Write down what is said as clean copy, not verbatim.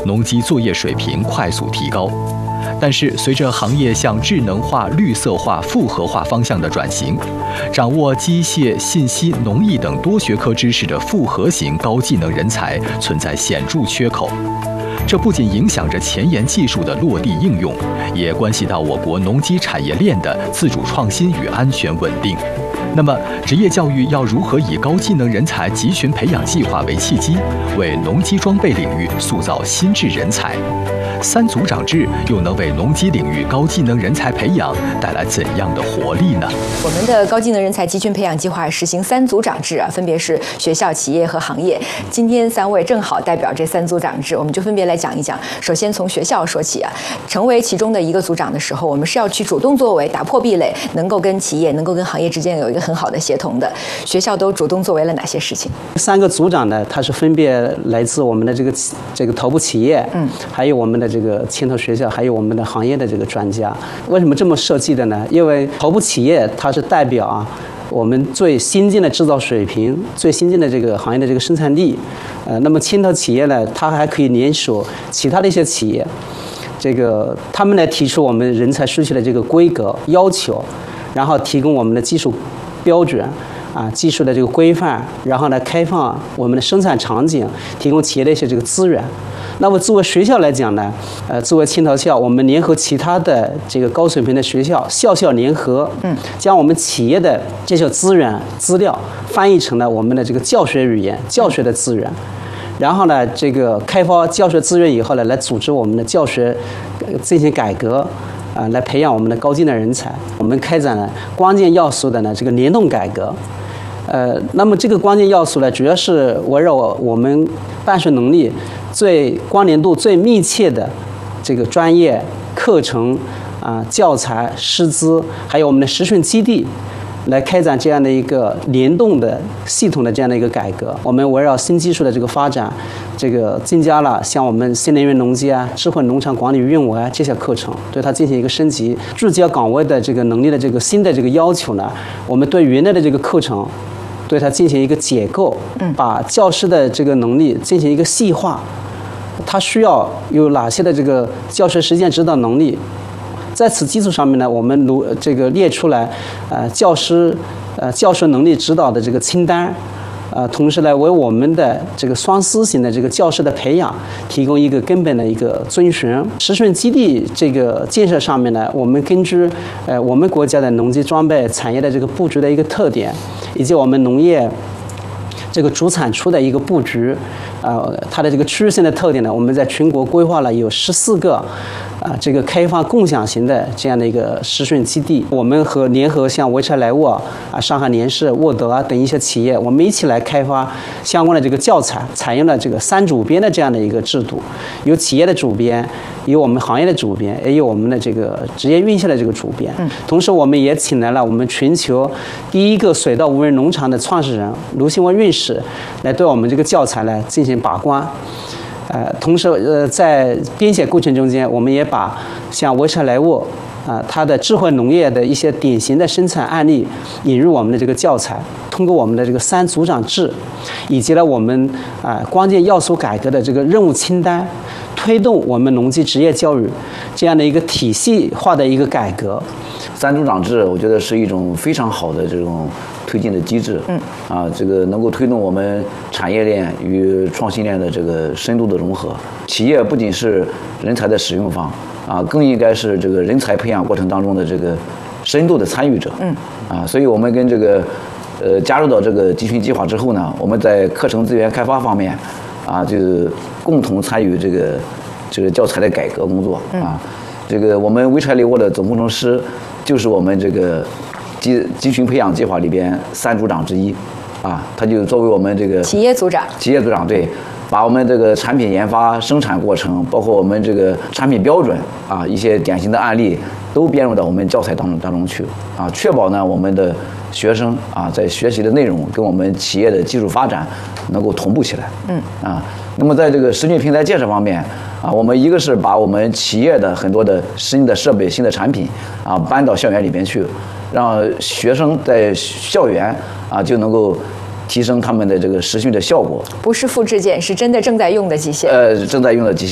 农机作业水平快速提高。但是，随着行业向智能化、绿色化、复合化方向的转型，掌握机械、信息、农艺等多学科知识的复合型高技能人才存在显著缺口。这不仅影响着前沿技术的落地应用，也关系到我国农机产业链的自主创新与安全稳定。那么，职业教育要如何以高技能人才集群培养计划为契机，为农机装备领域塑造新质人才？三组长制又能为农机领域高技能人才培养带来怎样的活力呢？ 我们的高技能人才集群培养计划实行三组长制分别是学校、企业和行业。今天三位正好代表这三组长制，我们就分别来讲一讲。首先从学校说起成为其中的一个组长的时候，我们是要去主动作为，打破壁垒，能够跟企业、能够跟行业之间有一个很好的协同的。学校都主动作为了哪些事情？ 三个组长呢，他是分别来自我们的这个头部企业，还有我们的这个牵头学校，还有我们的行业的这个专家。为什么这么设计的呢？因为头部企业它是代表我们最新进的制造水平、最新进的这个行业的这个生产力。那么牵头企业呢，它还可以联手其他的一些企业，他们来提出我们人才需求的这个规格要求，然后提供我们的技术标准。技术的这个规范，然后呢，开放我们的生产场景，提供企业的一些这个资源。那么作为学校来讲呢，作为青桃校，我们联合其他的这个高水平的学校，校校联合，将我们企业的这些资源资料翻译成了我们的这个教学语言、教学的资源。然后呢，这个开发教学资源以后呢，来组织我们的教学进行改革。来培养我们的高技能人才。我们开展了关键要素的这个联动改革。那么这个关键要素呢，主要是围绕我们办学能力最关联度最密切的这个专业课程教材师资，还有我们的实训基地，来开展这样的一个联动的系统的这样的一个改革。我们围绕新技术的这个发展，增加了像我们新能源农机智慧农场管理运维这些课程，对它进行一个升级。聚焦岗位的这个能力的这个新的这个要求呢，我们对原来的这个课程，对它进行一个解构，把教师的这个能力进行一个细化。他需要有哪些的这个教学实践指导能力？在此基础上面呢，我们列出来教师教学能力指导的这个清单，同时呢，为我们的这个双思型的这个教师的培养提供一个根本的一个遵循。实训基地这个建设上面呢，我们根据我们国家的农机装备产业的这个布局的一个特点，以及我们农业这个主产出的一个布局，它的这个区域性的特点呢，我们在全国规划了有14个这个开放共享型的这样的一个实训基地。我们联合像潍柴莱沃上海联世、沃德等一些企业，我们一起来开发相关的这个教材，采用了这个3主编的这样的一个制度，有企业的主编，有我们行业的主编，也有我们的这个职业院校的这个主编。同时我们也请来了我们全球第一个水稻无人农场的创始人卢新文院士来对我们这个教材来进行把关。同时在编写过程中间，我们也把像潍柴莱沃它的智慧农业的一些典型的生产案例引入我们的这个教材。通过我们的这个3组长制，以及我们关键要素改革的这个任务清单，推动我们农机职业教育这样的一个体系化的一个改革。 3组长制，我觉得是一种非常好的这种推进的机制。这个能够推动我们产业链与创新链的这个深度的融合。企业不仅是人才的使用方更应该是这个人才培养过程当中的这个深度的参与者。所以我们跟加入到这个集群计划之后呢，我们在课程资源开发方面就共同参与这个教材的改革工作。我们潍柴莱沃的总工程师就是我们这个集群培养计划里边3组长之一他就作为我们这个企业组长， 对，把我们这个产品研发、生产过程，包括我们这个产品标准一些典型的案例都编入到我们教材当中去确保呢我们的学生在学习的内容跟我们企业的技术发展能够同步起来。那么在这个实训平台建设方面我们一个是把我们企业的很多的新的设备、新的产品搬到校园里边去，让学生在校园就能够提升他们的这个实训的效果。 不是复制件，是真的正在用的机械。 正在用的机械。